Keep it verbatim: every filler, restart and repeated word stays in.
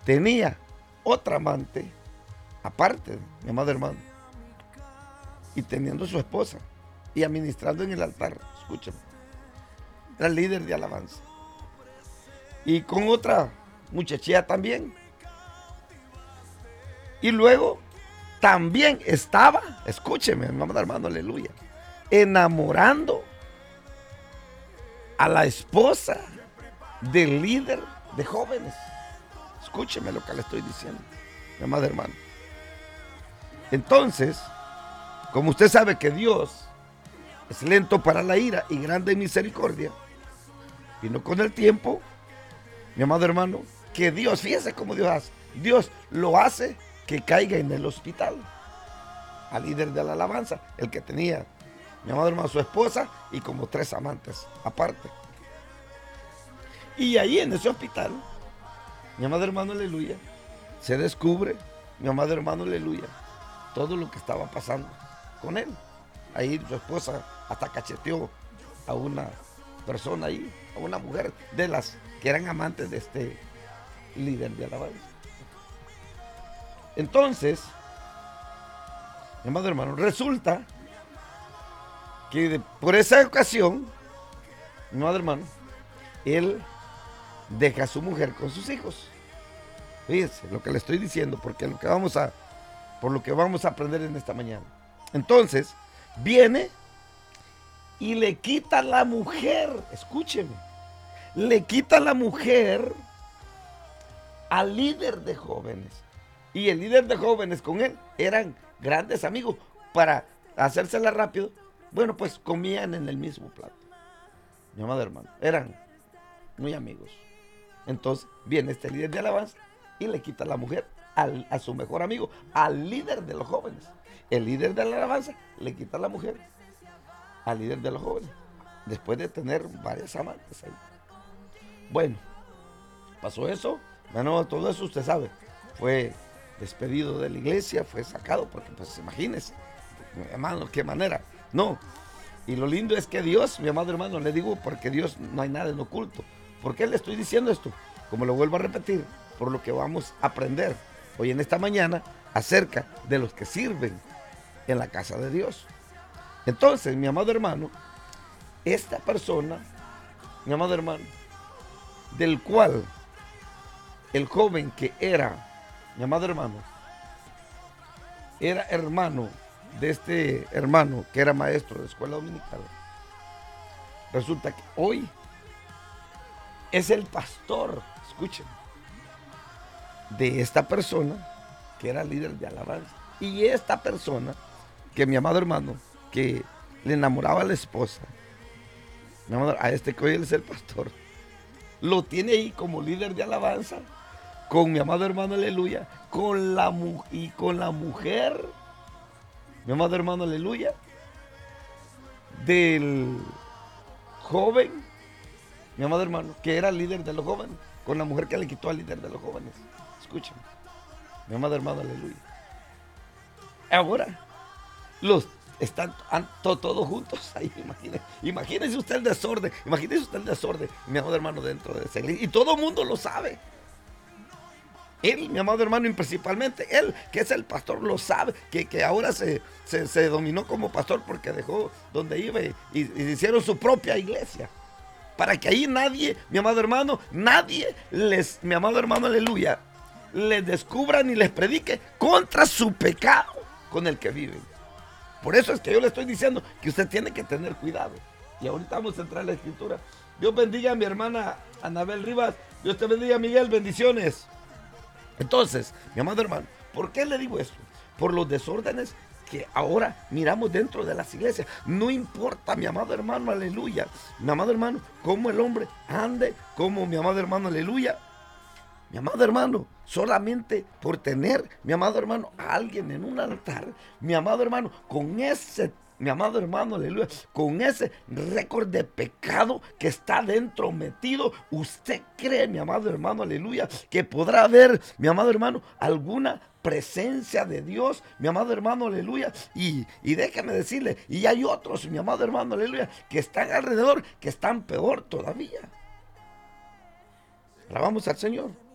tenía otra amante, aparte, mi amado hermano, y teniendo su esposa, y administrando en el altar, escúchame, era líder de alabanza, y con otra muchachilla también, y luego también estaba, escúcheme, mi amado hermano, aleluya, enamorando a la esposa del líder de jóvenes. Escúcheme lo que le estoy diciendo, mi amado hermano. Entonces, como usted sabe que Dios es lento para la ira y grande en misericordia, vino con el tiempo, mi amado hermano, que Dios, fíjese cómo Dios hace, Dios lo hace que caiga en el hospital al líder de la alabanza, el que tenía, mi amado hermano, su esposa y como tres amantes aparte. Y ahí en ese hospital, mi amado hermano, aleluya, se descubre, mi amado hermano, aleluya, todo lo que estaba pasando con él. Ahí su esposa hasta cacheteó a una persona ahí, a una mujer de las que eran amantes de este líder de alabanza. Entonces, mi amado hermano, resulta que de, por esa ocasión, mi amado hermano, él deja a su mujer con sus hijos. Fíjense lo que le estoy diciendo, porque lo que vamos a, por lo que vamos a aprender en esta mañana. Entonces, viene y le quita la mujer, escúcheme, le quita la mujer al líder de jóvenes. Y el líder de jóvenes con él eran grandes amigos. Para hacérsela rápido, bueno, pues comían en el mismo plato. Mi amado hermano, eran muy amigos. Entonces viene este líder de alabanza y le quita la mujer al, a su mejor amigo, al líder de los jóvenes. El líder de la alabanza le quita la mujer al líder de los jóvenes, después de tener varias amantes ahí. Bueno, pasó eso. Bueno, todo eso usted sabe. Fue despedido de la iglesia, fue sacado, porque pues imagínese, hermano, qué manera. No, y lo lindo es que Dios, mi amado hermano, le digo, porque Dios no hay nada en oculto. ¿Por qué le estoy diciendo esto? Como lo vuelvo a repetir, por lo que vamos a aprender hoy en esta mañana acerca de los que sirven en la casa de Dios. Entonces, mi amado hermano, esta persona, mi amado hermano, del cual el joven que era, mi amado hermano, era hermano de este hermano que era maestro de escuela dominical, resulta que hoy es el pastor, escuchen, de esta persona que era líder de alabanza. Y esta persona, que mi amado hermano, que le enamoraba a la esposa, mi amado, a este que hoy es el pastor, lo tiene ahí como líder de alabanza, con mi amado hermano, aleluya, con la, y con la mujer, mi amado hermano, aleluya, del joven, mi amado hermano, que era líder de los jóvenes, con la mujer que le quitó al líder de los jóvenes. Escuchen, mi amado hermano, aleluya. Ahora, los están to, todos juntos ahí, imagínense, imagínense usted el desorden, imagínense usted el desorden, mi amado hermano, dentro de esa iglesia, y todo el mundo lo sabe. Él, mi amado hermano, y principalmente él, que es el pastor, lo sabe, que, que ahora se, se, se dominó como pastor porque dejó donde iba y, y, y hicieron su propia iglesia. Para que ahí nadie, mi amado hermano, nadie les, mi amado hermano, aleluya, les descubra ni les predique contra su pecado con el que viven. Por eso es que yo le estoy diciendo que usted tiene que tener cuidado. Y ahorita vamos a entrar en la escritura. Dios bendiga a mi hermana Anabel Rivas. Dios te bendiga, Miguel. Bendiciones. Entonces, mi amado hermano, ¿por qué le digo esto? Por los desórdenes que ahora miramos dentro de las iglesias. No importa, mi amado hermano, aleluya, mi amado hermano, cómo el hombre ande, cómo mi amado hermano, aleluya, mi amado hermano, solamente por tener, mi amado hermano, a alguien en un altar, mi amado hermano, con ese, mi amado hermano, aleluya, con ese récord de pecado que está dentro metido, usted cree, mi amado hermano, aleluya, que podrá haber, mi amado hermano, alguna presencia de Dios, mi amado hermano, aleluya, y, y déjeme decirle, y hay otros, mi amado hermano, aleluya, que están alrededor, que están peor todavía. Alabamos al Señor.